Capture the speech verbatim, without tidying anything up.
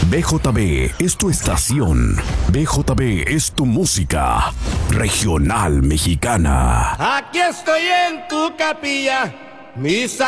B J B es tu estación. B J B es tu música regional mexicana. Aquí estoy en tu capilla, misa